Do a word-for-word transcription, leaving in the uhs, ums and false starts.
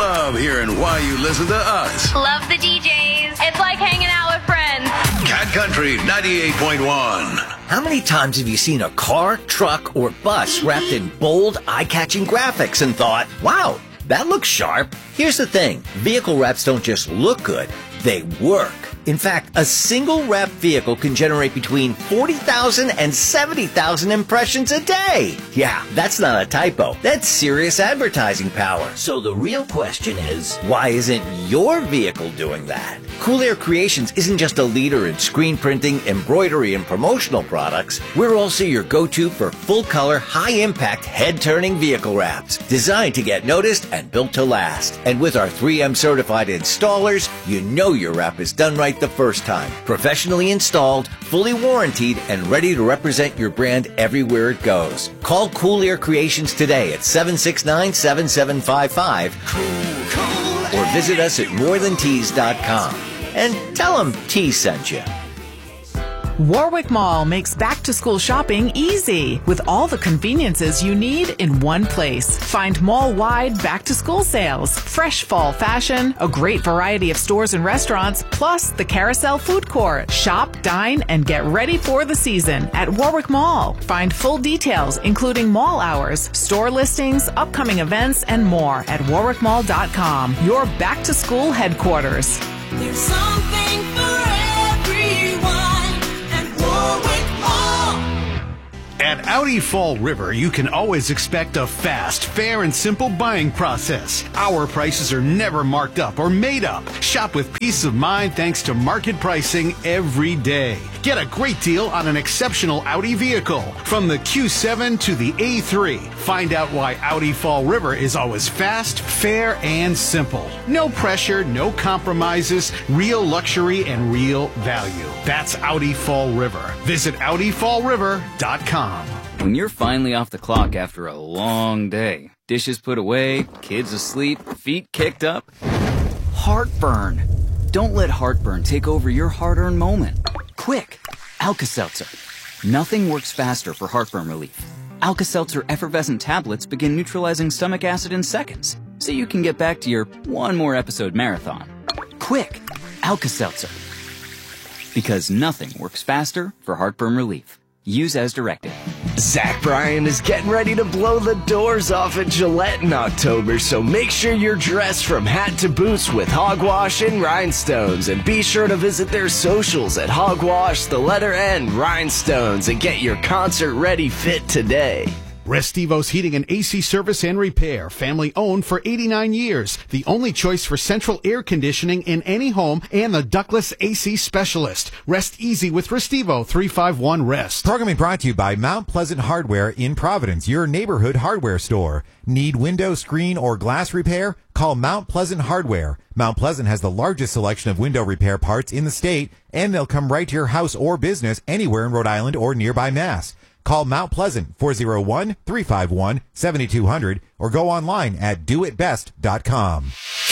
love hearing why you listen to us. Love the D Js. It's like hanging out with friends. Cat Country ninety-eight point one. How many times have you seen a car, truck, or bus wrapped in bold, eye-catching graphics and thought, wow, that looks sharp? Here's the thing. Vehicle wraps don't just look good, they work. In fact, a single wrapped vehicle can generate between forty thousand and seventy thousand impressions a day. Yeah, that's not a typo. That's serious advertising power. So the real question is, why isn't your vehicle doing that? Cool Air Creations isn't just a leader in screen printing, embroidery, and promotional products. We're also your go-to for full-color, high-impact, head-turning vehicle wraps, designed to get noticed and built to last. And with our three M certified installers, you know your wrap is done right the first time. Professionally installed, fully warranted, and ready to represent your brand everywhere it goes. Call Cool Air Creations today at seven six nine, seven seven five five cool, cool, or visit us at more than tees dot com. And tell them T sent you. Warwick Mall makes back-to-school shopping easy with all the conveniences you need in one place. Find mall-wide back-to-school sales, fresh fall fashion, a great variety of stores and restaurants, plus the Carousel Food Court. Shop, dine, and get ready for the season at Warwick Mall. Find full details, including mall hours, store listings, upcoming events, and more at warwick mall dot com, your back-to-school headquarters. There's something for everyone. At Audi Fall River, you can always expect a fast, fair, and simple buying process. Our prices are never marked up or made up. Shop with peace of mind thanks to market pricing every day. Get a great deal on an exceptional Audi vehicle, from the Q seven to the A three. Find out why Audi Fall River is always fast, fair, and simple. No pressure, no compromises, real luxury and real value. That's Audi Fall River. Visit audi fall river dot com. When you're finally off the clock after a long day, dishes put away, kids asleep, feet kicked up, heartburn. Don't let heartburn take over your hard-earned moment. Quick, Alka-Seltzer. Nothing works faster for heartburn relief. Alka-Seltzer effervescent tablets begin neutralizing stomach acid in seconds, so you can get back to your one more episode marathon. Quick, Alka-Seltzer. Because nothing works faster for heartburn relief. Use as directed. Zach Bryan is getting ready to blow the doors off at Gillette in October, so make sure you're dressed from hat to boots with Hogwash and Rhinestones, and be sure to visit their socials at Hogwash, the letter N, Rhinestones, and get your concert-ready fit today. Restivos Heating and A C Service and Repair, family owned for eighty-nine years. The only choice for central air conditioning in any home, and the ductless A C specialist. Rest easy with Restivo, three five one rest. Programming brought to you by Mount Pleasant Hardware in Providence, your neighborhood hardware store. Need window, screen, or glass repair? Call Mount Pleasant Hardware. Mount Pleasant has the largest selection of window repair parts in the state, and they'll come right to your house or business anywhere in Rhode Island or nearby Mass. Call Mount Pleasant, four oh one, three five one, seven two zero zero, or go online at do it best dot com.